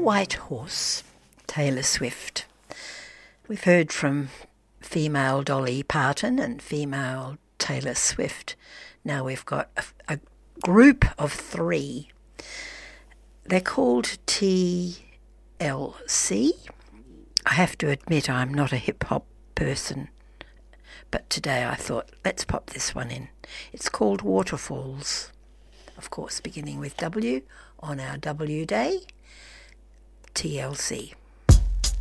White Horse, Taylor Swift. We've heard from female Dolly Parton and female Taylor Swift. Now we've got a group of three. They're called TLC. I have to admit I'm not a hip-hop person, but today I thought, let's pop this one in. It's called Waterfalls, of course, beginning with W on our W day. TLC.